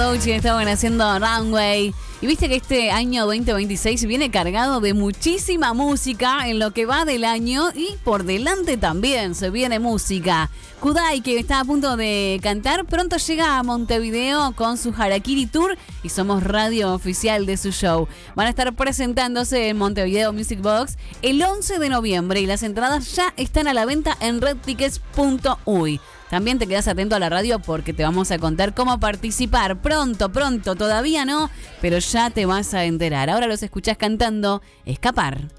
Roach y estaban haciendo Runway. Y viste que este año 2026 viene cargado de muchísima música en lo que va del año y por delante también se viene música. Kudai, que está a punto de cantar, pronto llega a Montevideo con su Harakiri Tour y somos radio oficial de su show. Van a estar presentándose en Montevideo Music Box el 11 de noviembre y las entradas ya están a la venta en redtickets.uy. También te quedas atento a la radio porque te vamos a contar cómo participar. Pronto, todavía no, pero ya te vas a enterar. Ahora los escuchás cantando Escapar.